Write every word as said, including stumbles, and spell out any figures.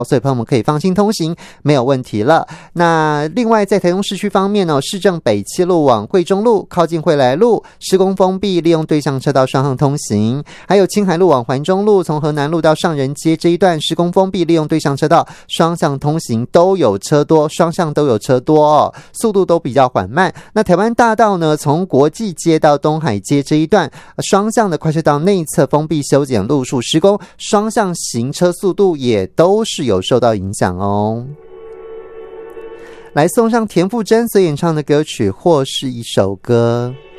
所以朋友们可以放心通行，没有问题了。那另外在台中市区方面呢、哦，市政北七路往惠中路靠近惠来路施工封闭，利用对向车道双向通行；还有青海路往环中路从河南路到上人街这一段施工封闭，利用对向车道双向通行，都有车多，双向都有车多哦，速度都比较缓慢。那台湾大道呢，从国际街到东海街这一段双向的快车道内侧封闭修剪路数施工，双向行车速度也都是有受到影响哦。来送上田馥甄所演唱的歌曲《或是一首歌》。